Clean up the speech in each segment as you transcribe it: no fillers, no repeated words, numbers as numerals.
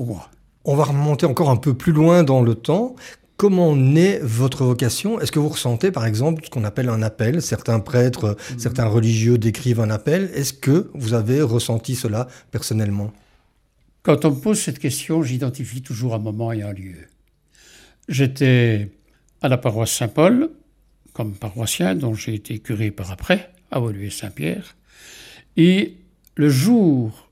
pour moi. On va remonter encore un peu plus loin dans le temps. Comment naît votre vocation ? Est-ce que vous ressentez, par exemple, ce qu'on appelle un appel ? Certains prêtres, certains religieux décrivent un appel. Est-ce que vous avez ressenti cela personnellement ? Quand on me pose cette question, j'identifie toujours un moment et un lieu. J'étais à la paroisse Saint-Paul, comme paroissien, dont j'ai été curé par après, à Woluwe-Saint-Pierre. Et un jour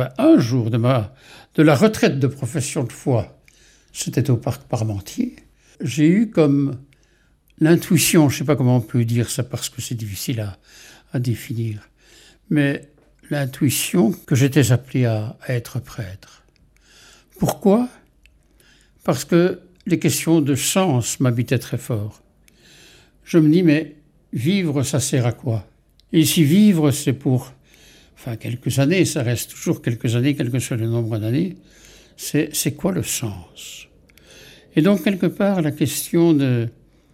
de la retraite de profession de foi, c'était au parc Parmentier, j'ai eu comme l'intuition, je ne sais pas comment on peut dire ça parce que c'est difficile à définir, mais l'intuition que j'étais appelé à être prêtre. Pourquoi ? Parce que les questions de sens m'habitaient très fort. Je me dis, mais vivre, ça sert à quoi ? Et si vivre, c'est pour quelques années, ça reste toujours quelques années, quel que soit le nombre d'années, c'est quoi le sens ? Et donc, quelque part, la question de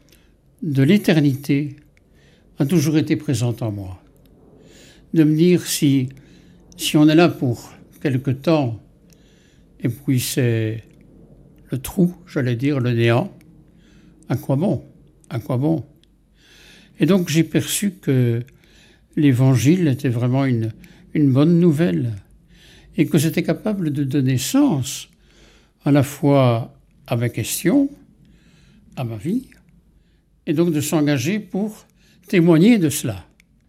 l'éternité a toujours été présente en moi. De me dire si on est là pour quelque temps, et puis c'est le trou, j'allais dire, le néant, à quoi bon ? À quoi bon ? Et donc, j'ai perçu que l'Évangile était vraiment une bonne nouvelle, et que c'était capable de donner sens à la fois à ma question, à ma vie, et donc de s'engager pour témoigner de cela.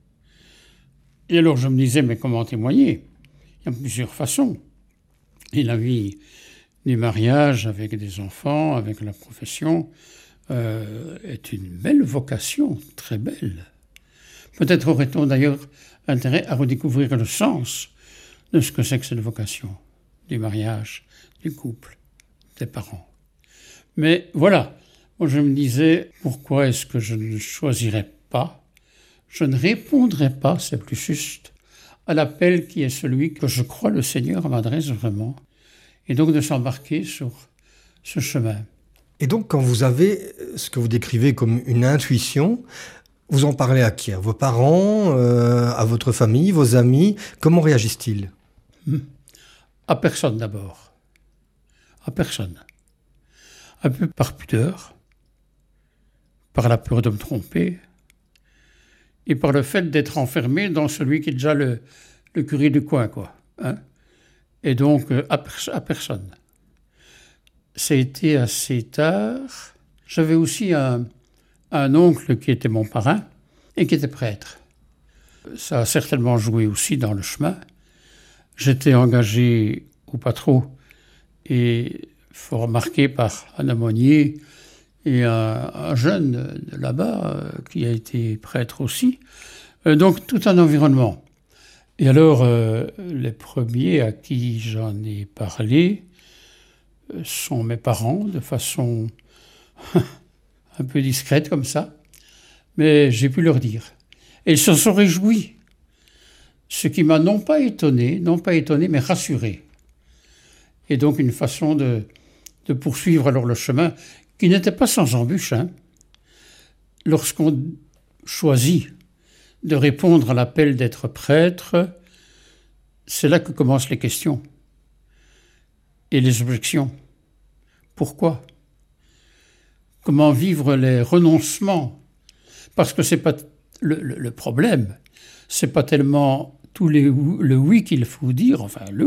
Et alors je me disais, mais comment témoigner ? Il y a plusieurs façons. Et la vie du mariage avec des enfants, avec la profession, est une belle vocation, très belle. Peut-être aurait-on d'ailleurs intérêt à redécouvrir le sens de ce que c'est que cette vocation, du mariage, du couple, des parents. Mais voilà, moi je me disais, pourquoi est-ce que je ne choisirais pas, je ne répondrais pas, c'est plus juste, à l'appel qui est celui que je crois le Seigneur m'adresse vraiment, et donc de s'embarquer sur ce chemin. Et donc, quand vous avez ce que vous décrivez comme une intuition, vous en parlez à qui ? À vos parents, à votre famille, vos amis ? Comment réagissent-ils ? À personne d'abord. À personne. Un peu par pudeur, par la peur de me tromper, et par le fait d'être enfermé dans celui qui est déjà le curé du coin, quoi. Hein ? Et donc, à personne. Ça a été assez tard. J'avais aussi un oncle qui était mon parrain et qui était prêtre. Ça a certainement joué aussi dans le chemin. J'étais engagé au Patro et fort marqué par un aumônier et un jeune de là-bas qui a été prêtre aussi. Donc tout un environnement. Et alors les premiers à qui j'en ai parlé sont mes parents de façon un peu discrète comme ça, mais j'ai pu leur dire. Et ils se sont réjouis, ce qui m'a non pas étonné, mais rassuré. Et donc une façon de poursuivre alors le chemin, qui n'était pas sans embûche. Lorsqu'on choisit de répondre à l'appel d'être prêtre, c'est là que commencent les questions et les objections. Pourquoi ? Comment vivre les renoncements ? Parce que c'est pas le problème, c'est pas tellement le oui qu'il faut dire,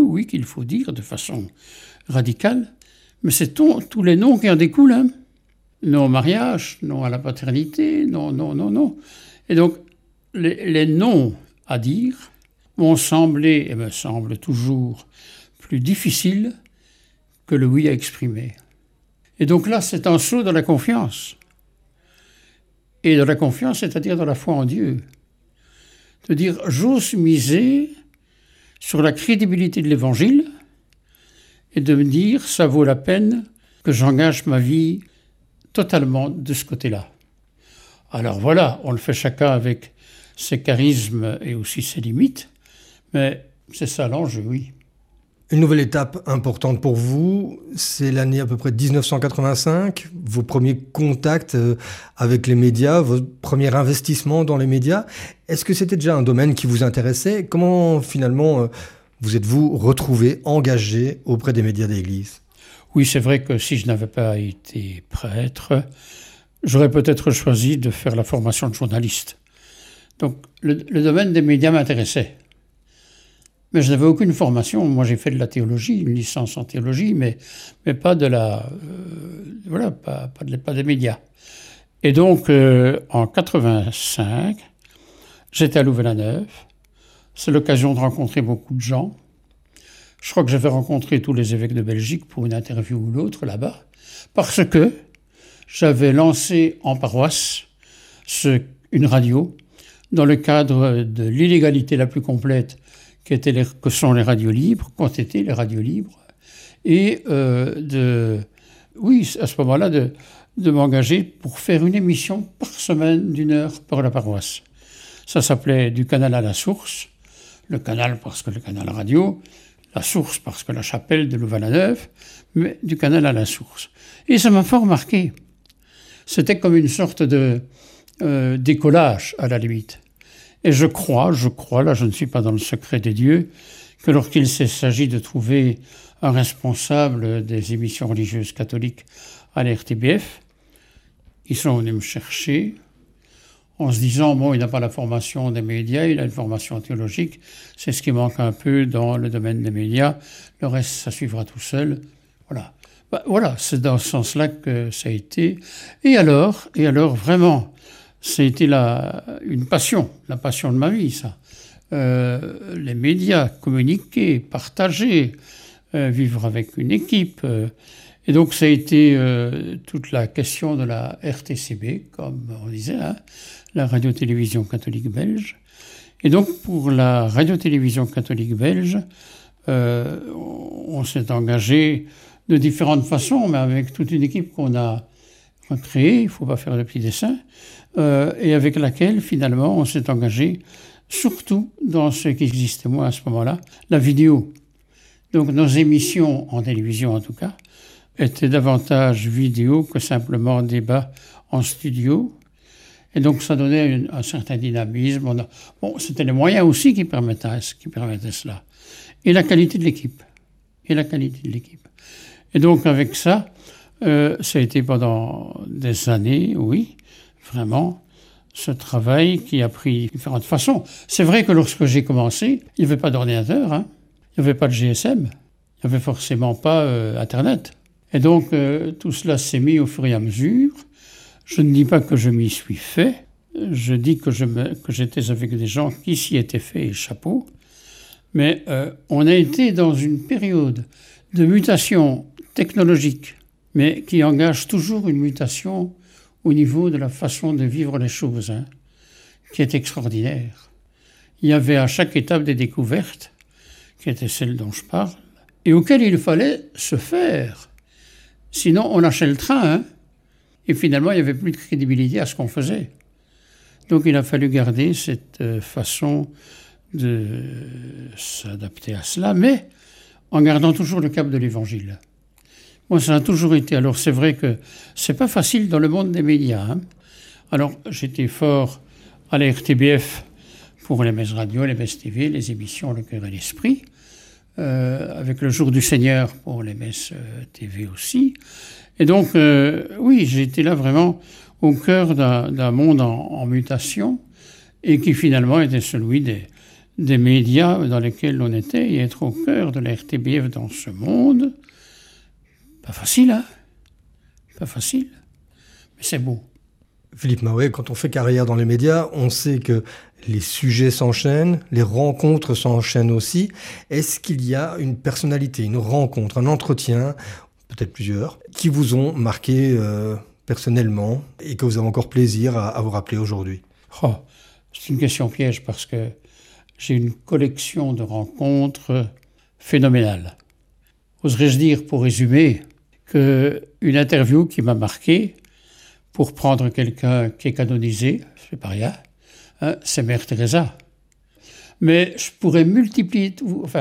de façon radicale, mais c'est tous les noms qui en découlent. Non au mariage, non à la paternité, non. Et donc, les noms à dire m'ont semblé, et me semblent toujours, plus difficiles que le oui à exprimer. Et donc là, c'est un saut dans la confiance. Et dans la confiance, c'est-à-dire dans la foi en Dieu. De dire, j'ose miser sur la crédibilité de l'Évangile et de me dire, ça vaut la peine que j'engage ma vie totalement de ce côté-là. Alors voilà, on le fait chacun avec ses charismes et aussi ses limites, mais c'est ça l'enjeu, oui. Une nouvelle étape importante pour vous, c'est l'année à peu près 1985, vos premiers contacts avec les médias, votre premier investissement dans les médias. Est-ce que c'était déjà un domaine qui vous intéressait ? Comment finalement vous êtes-vous retrouvé engagé auprès des médias d'Église? Oui, c'est vrai que si je n'avais pas été prêtre, j'aurais peut-être choisi de faire la formation de journaliste. Donc le domaine des médias m'intéressait. Mais je n'avais aucune formation. Moi, j'ai fait de la théologie, une licence en théologie, mais pas de la... pas des médias. Et donc, en 85, j'étais à Louvain-la-Neuve. C'est l'occasion de rencontrer beaucoup de gens. Je crois que j'avais rencontré tous les évêques de Belgique pour une interview ou l'autre là-bas, parce que j'avais lancé en paroisse une radio dans le cadre de l'illégalité la plus complète que sont les radios libres, qu'ont été les radios libres, et à ce moment-là, de m'engager pour faire une émission par semaine d'1 heure par la paroisse. Ça s'appelait Du canal à la source, le canal parce que le canal radio, la source parce que la chapelle de Louvain-la-Neuve, mais du canal à la source. Et ça m'a fort marqué. C'était comme une sorte de décollage, à la limite. Et je crois, là je ne suis pas dans le secret des dieux, que lorsqu'il s'agit de trouver un responsable des émissions religieuses catholiques à la RTBF, ils sont venus me chercher en se disant, bon, il n'a pas la formation des médias, il a une formation théologique, c'est ce qui manque un peu dans le domaine des médias, le reste, ça suivra tout seul. Voilà. Voilà, c'est dans ce sens-là que ça a été. Et alors vraiment, ça a été une passion, la passion de ma vie, ça. Les médias, communiquer, partager, vivre avec une équipe. Et donc, ça a été toute la question de la RTCB, comme on disait, hein, la radio-télévision catholique belge. Et donc, pour la radio-télévision catholique belge, on s'est engagé de différentes façons, mais avec toute une équipe qu'on a créée, il ne faut pas faire de petits dessins, et avec laquelle, finalement, on s'est engagé surtout dans ce qui existait, moi, à ce moment-là, la vidéo. Donc, nos émissions, en télévision en tout cas, étaient davantage vidéo que simplement débat en studio. Et donc, ça donnait un certain dynamisme. C'était les moyens aussi qui permettaient cela. Et la qualité de l'équipe. Et donc, avec ça, ça a été pendant des années, oui, vraiment, ce travail qui a pris différentes façons. C'est vrai que lorsque j'ai commencé, il n'y avait pas d'ordinateur, hein, il n'y avait pas de GSM, il n'y avait forcément pas Internet. Et donc, tout cela s'est mis au fur et à mesure. Je ne dis pas que je m'y suis fait, je dis que j'étais avec des gens qui s'y étaient fait, et chapeau. Mais on a été dans une période de mutation technologique, mais qui engage toujours une mutation au niveau de la façon de vivre les choses, hein, qui est extraordinaire. Il y avait à chaque étape des découvertes, qui étaient celles dont je parle, et auxquelles il fallait se faire. Sinon, on lâchait le train, hein, et finalement, il n'y avait plus de crédibilité à ce qu'on faisait. Donc, il a fallu garder cette façon de s'adapter à cela, mais en gardant toujours le cap de l'Évangile. Moi, ça a toujours été. Alors, c'est vrai que c'est pas facile dans le monde des médias, hein. Alors, j'étais fort à la RTBF pour les messes radio, les messes TV, les émissions Le Cœur et l'Esprit, avec le Jour du Seigneur pour les messes TV aussi. Et donc, oui, j'ai été là vraiment au cœur d'un monde en mutation et qui finalement était celui des médias dans lesquels on était, et être au cœur de la RTBF dans ce monde. Pas facile, hein? Pas facile. Mais c'est beau. Philippe Mahouet, quand on fait carrière dans les médias, on sait que les sujets s'enchaînent, les rencontres s'enchaînent aussi. Est-ce qu'il y a une personnalité, une rencontre, un entretien, peut-être plusieurs, qui vous ont marqué personnellement et que vous avez encore plaisir à vous rappeler aujourd'hui? C'est une question piège parce que j'ai une collection de rencontres phénoménales. Oserais-je dire, pour résumer, qu'une interview qui m'a marqué, pour prendre quelqu'un qui est canonisé, c'est pas rien, hein, c'est Mère Teresa. Mais je pourrais multiplier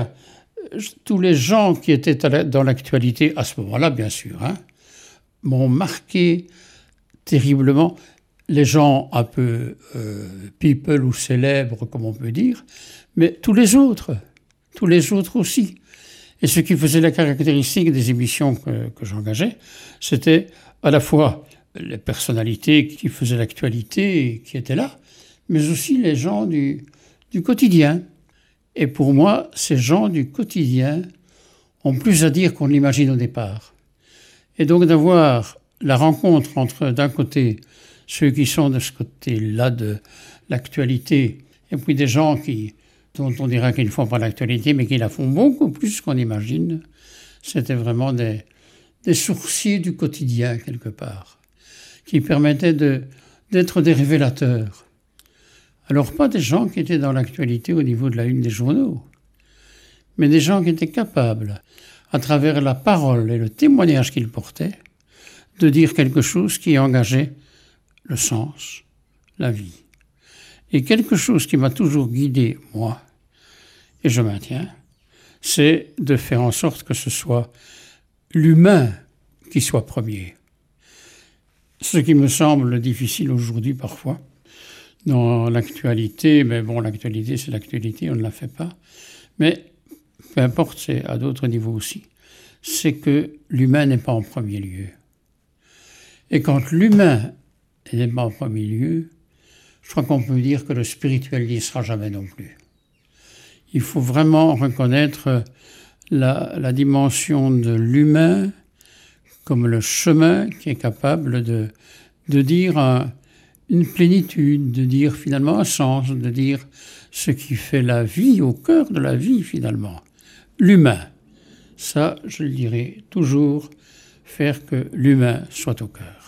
tous les gens qui étaient dans l'actualité à ce moment-là, bien sûr, hein, m'ont marqué terriblement. Les gens un peu people ou célèbres, comme on peut dire, mais tous les autres, tous les autres aussi. Et ce qui faisait la caractéristique des émissions que j'engageais, c'était à la fois les personnalités qui faisaient l'actualité et qui étaient là, mais aussi les gens du quotidien. Et pour moi, ces gens du quotidien ont plus à dire qu'on l'imagine au départ. Et donc d'avoir la rencontre entre, d'un côté, ceux qui sont de ce côté-là de l'actualité, et puis des gens dont on dira qu'ils ne font pas l'actualité, mais qui la font beaucoup plus qu'on imagine, c'était vraiment des sourciers du quotidien, quelque part, qui permettaient d'être des révélateurs. Alors pas des gens qui étaient dans l'actualité au niveau de la une des journaux, mais des gens qui étaient capables, à travers la parole et le témoignage qu'ils portaient, de dire quelque chose qui engageait le sens, la vie. Et quelque chose qui m'a toujours guidé, moi, et je maintiens, c'est de faire en sorte que ce soit l'humain qui soit premier. Ce qui me semble difficile aujourd'hui parfois, dans l'actualité, mais bon, l'actualité c'est l'actualité, on ne la fait pas, mais peu importe, c'est à d'autres niveaux aussi, c'est que l'humain n'est pas en premier lieu. Et quand l'humain n'est pas en premier lieu, je crois qu'on peut dire que le spirituel n'y sera jamais non plus. Il faut vraiment reconnaître la dimension de l'humain comme le chemin qui est capable de dire une plénitude, de dire finalement un sens, de dire ce qui fait la vie, au cœur de la vie finalement. L'humain, ça je le dirai toujours, faire que l'humain soit au cœur.